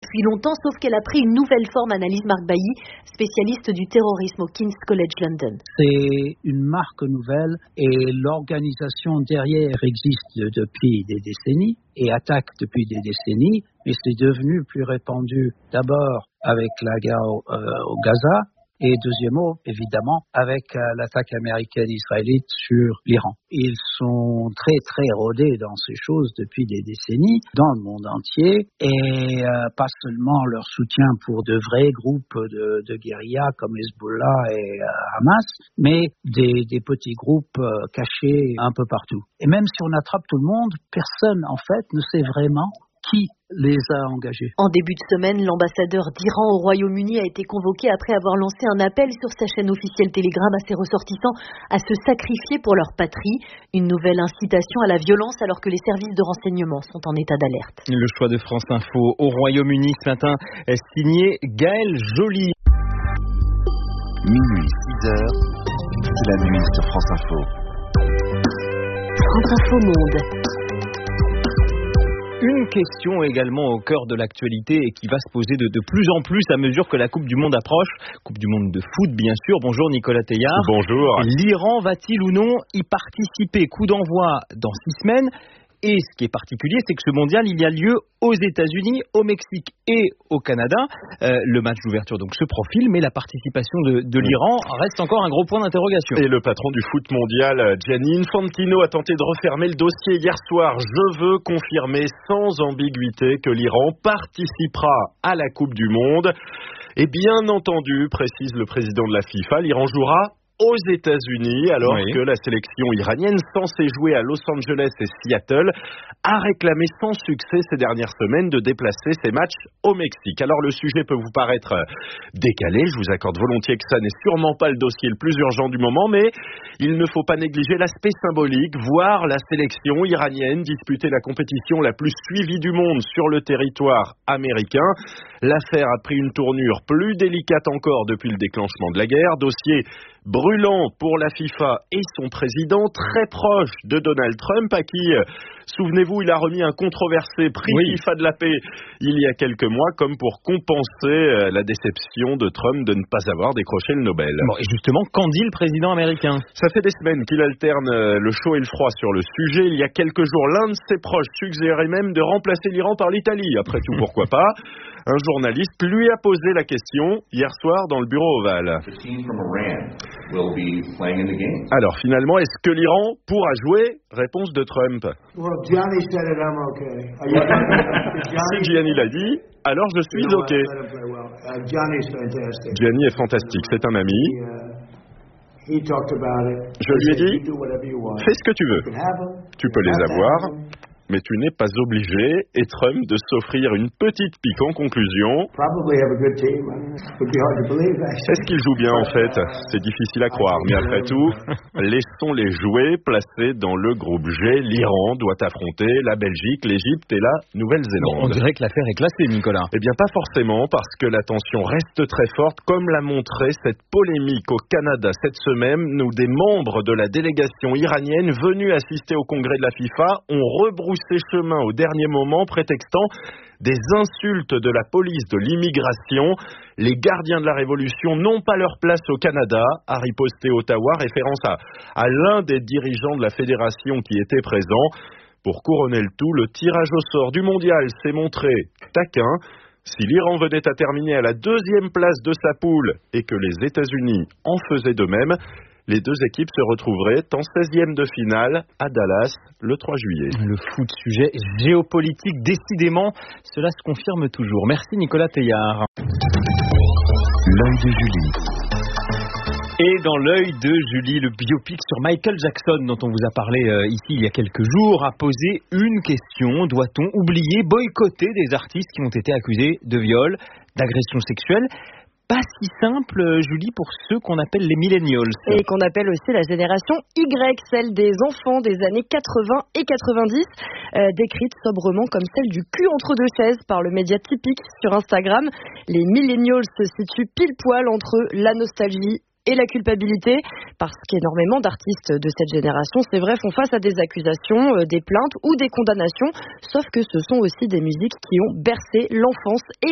depuis longtemps, sauf qu'elle a pris une nouvelle forme, analyse Marc Bailly, spécialiste du terrorisme au King's College London. C'est une marque nouvelle et l'organisation derrière existe depuis des décennies et attaque depuis des décennies, mais c'est devenu plus répandu d'abord avec la guerre au Gaza et deuxièmement, évidemment, avec l'attaque américaine-israélite sur l'Iran. Ils sont très, très rodés dans ces choses depuis des décennies dans le monde entier et pas seulement leur soutien pour de vrais groupes de guérilla comme Hezbollah et Hamas, mais des petits groupes cachés un peu partout. Et même si on attrape tout le monde, personne, en fait, ne sait vraiment qui les a engagés. En début de semaine, l'ambassadeur d'Iran au Royaume-Uni a été convoqué après avoir lancé un appel sur sa chaîne officielle Telegram à ses ressortissants à se sacrifier pour leur patrie. Une nouvelle incitation à la violence alors que les services de renseignement sont en état d'alerte. Le choix de France Info au Royaume-Uni ce matin est signé Gaël Joly. Minuit 6h, c'est la nuit sur France Info. France Info Monde. Une question également au cœur de l'actualité et qui va se poser de plus en plus à mesure que la Coupe du Monde approche. Coupe du Monde de foot, bien sûr. Bonjour Nicolas Teillard. Bonjour. L'Iran va-t-il ou non y participer? Coup d'envoi dans 6 semaines. Et ce qui est particulier, c'est que ce mondial, il y a lieu aux États-Unis, au Mexique et au Canada. Le match d'ouverture donc se profile, mais la participation de l'Iran reste encore un gros point d'interrogation. Et le patron du foot mondial, Gianni Infantino, a tenté de refermer le dossier hier soir. Je veux confirmer sans ambiguïté que l'Iran participera à la Coupe du Monde. Et bien entendu, précise le président de la FIFA, l'Iran jouera aux États-Unis, alors que la sélection iranienne, censée jouer à Los Angeles et Seattle, a réclamé sans succès ces dernières semaines de déplacer ses matchs au Mexique. Alors le sujet peut vous paraître décalé, je vous accorde volontiers que ça n'est sûrement pas le dossier le plus urgent du moment, mais il ne faut pas négliger l'aspect symbolique, voir la sélection iranienne disputer la compétition la plus suivie du monde sur le territoire américain. L'affaire a pris une tournure plus délicate encore depuis le déclenchement de la guerre, dossier brûlant pour la FIFA et son président, très proche de Donald Trump, à qui, souvenez-vous, il a remis un controversé prix FIFA de la paix il y a quelques mois, comme pour compenser la déception de Trump de ne pas avoir décroché le Nobel. Bon, et justement, qu'en dit le président américain? Ça fait des semaines qu'il alterne le chaud et le froid sur le sujet. Il y a quelques jours, l'un de ses proches suggérait même de remplacer l'Iran par l'Italie. Après tout, pourquoi pas? Un journaliste lui a posé la question hier soir dans le bureau ovale. Alors finalement, est-ce que l'Iran pourra jouer? Réponse de Trump. Si Gianni l'a dit, alors je suis OK. Gianni est fantastique, c'est un ami. Je lui ai dit, fais ce que tu veux. Tu peux les avoir, mais tu n'es pas obligé, et Trump, de s'offrir une petite pique en conclusion. Est-ce qu'il joue bien en fait? C'est difficile à croire, mais après tout, laissons-les jouer. Placés dans le groupe G, l'Iran doit affronter la Belgique, l'Égypte et la Nouvelle-Zélande. On dirait que l'affaire est classée, Nicolas. Eh bien pas forcément, parce que la tension reste très forte, comme l'a montré cette polémique au Canada cette semaine, où des membres de la délégation iranienne venus assister au congrès de la FIFA ont rebroussé chemin au dernier moment, prétextant des insultes de la police de l'immigration. Les gardiens de la Révolution n'ont pas leur place au Canada, a riposté Ottawa, référence à l'un des dirigeants de la fédération qui était présent. Pour couronner le tout, le tirage au sort du mondial s'est montré taquin. Si l'Iran venait à terminer à la 2e place de sa poule et que les États-Unis en faisaient de même, les deux équipes se retrouveraient en 16e de finale à Dallas le 3 juillet. Le foot, sujet géopolitique, décidément, cela se confirme toujours. Merci Nicolas Teillard. L'œil de Julie. Et dans l'œil de Julie, le biopic sur Michael Jackson dont on vous a parlé ici il y a quelques jours a posé une question. Doit-on oublier, boycotter des artistes qui ont été accusés de viol, d'agression sexuelle? Pas si simple, Julie, pour ceux qu'on appelle les millennials. Et qu'on appelle aussi la génération Y, celle des enfants des années 80 et 90, décrite sobrement comme celle du cul entre deux chaises par le média Typique sur Instagram. Les millennials se situent pile poil entre la nostalgie et la culpabilité, parce qu'énormément d'artistes de cette génération, c'est vrai, font face à des accusations, des plaintes ou des condamnations, sauf que ce sont aussi des musiques qui ont bercé l'enfance et